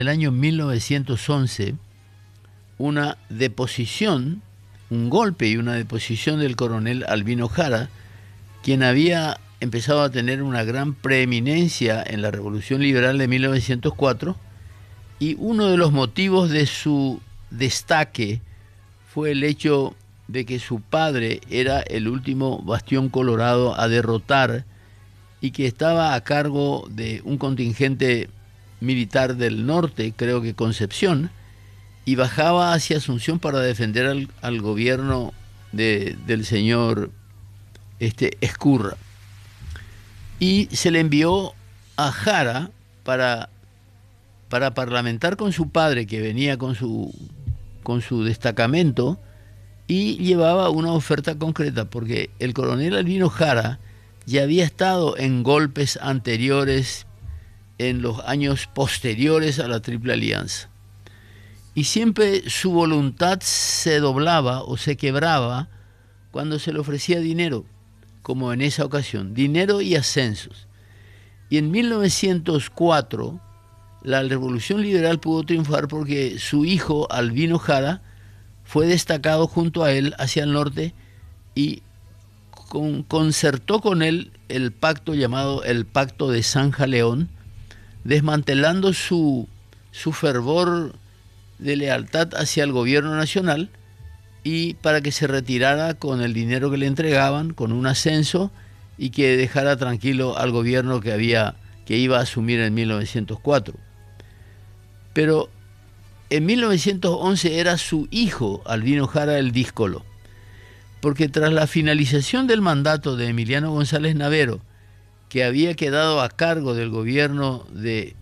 el año 1911 una deposición, un golpe y una deposición del coronel Albino Jara, quien había empezado a tener una gran preeminencia en la Revolución Liberal de 1904, y uno de los motivos de su destaque fue el hecho de que su padre era el último bastión colorado a derrotar y que estaba a cargo de un contingente militar del norte, creo que Concepción, y bajaba hacia Asunción para defender al gobierno del señor Ezcurra. Y se le envió a Jara para parlamentar con su padre, que venía con su destacamento, y llevaba una oferta concreta, porque el coronel Albino Jara ya había estado en golpes anteriores en los años posteriores a la Triple Alianza. Y siempre su voluntad se doblaba o se quebraba cuando se le ofrecía dinero, como en esa ocasión, dinero y ascensos. Y en 1904 la Revolución Liberal pudo triunfar porque su hijo Albino Jara fue destacado junto a él hacia el norte y concertó con él el pacto llamado el Pacto de San Jaleón, desmantelando su fervor de lealtad hacia el gobierno nacional, y para que se retirara con el dinero que le entregaban, con un ascenso, y que dejara tranquilo al gobierno que iba a asumir en 1904. Pero en 1911 era su hijo Albino Jara el díscolo, porque tras la finalización del mandato de Emiliano González Navero, que había quedado a cargo del gobierno de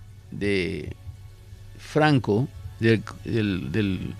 Franco, del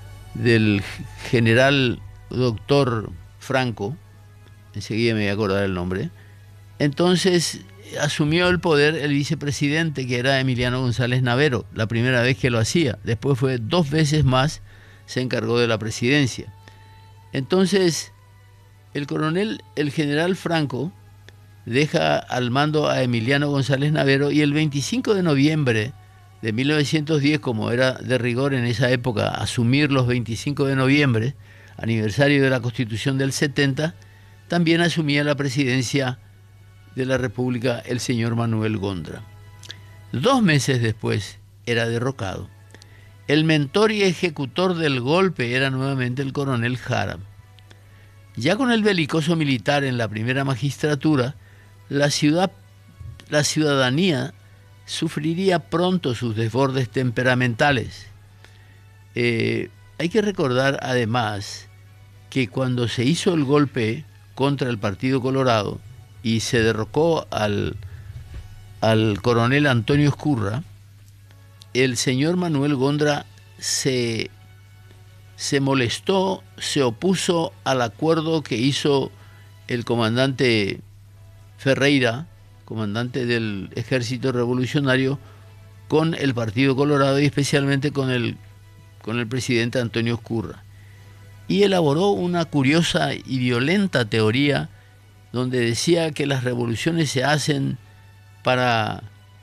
general doctor Franco, enseguida me voy a acordar el nombre, entonces asumió el poder el vicepresidente, que era Emiliano González Navero, la primera vez que lo hacía. Después fue 2 veces más, se encargó de la presidencia. Entonces el general Franco deja al mando a Emiliano González Navero, y el 25 de noviembre de 1910, como era de rigor en esa época asumir los 25 de noviembre, aniversario de la Constitución del 70, también asumía la presidencia de la República el señor Manuel Gondra. 2 meses después era derrocado. El mentor y ejecutor del golpe era nuevamente el coronel Jara. Ya con el belicoso militar en la primera magistratura, la ciudadanía sufriría pronto sus desbordes temperamentales. Hay que recordar además que cuando se hizo el golpe contra el Partido Colorado y se derrocó al coronel Antonio Ezcurra, el señor Manuel Gondra se molestó, se opuso al acuerdo que hizo el comandante Ferreira, comandante del Ejército Revolucionario, con el Partido Colorado y especialmente con el presidente Antonio Ezcurra. Y elaboró una curiosa y violenta teoría donde decía que las revoluciones se hacen para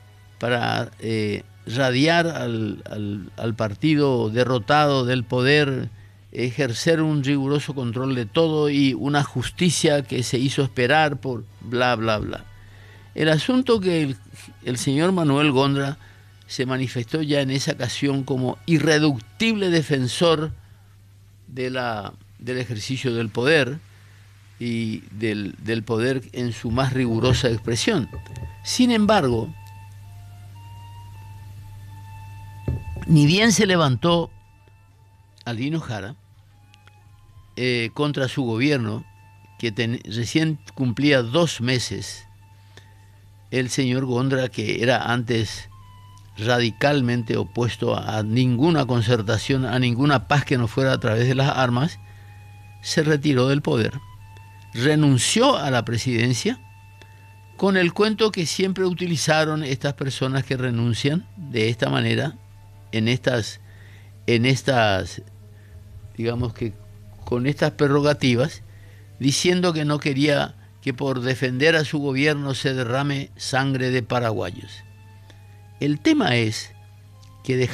radiar al partido derrotado del poder, ejercer un riguroso control de todo y una justicia que se hizo esperar por bla, bla, bla. El asunto que el señor Manuel Gondra se manifestó ya en esa ocasión como irreductible defensor del ejercicio del poder y del poder en su más rigurosa expresión. Sin embargo, ni bien se levantó Albino Jara contra su gobierno, que recién cumplía 2 meses, el señor Gondra, que era antes radicalmente opuesto a ninguna concertación, a ninguna paz que no fuera a través de las armas, se retiró del poder, renunció a la presidencia, con el cuento que siempre utilizaron estas personas que renuncian de esta manera, en estas, digamos que con estas prerrogativas, diciendo que no quería que por defender a su gobierno se derrame sangre de paraguayos. El tema es que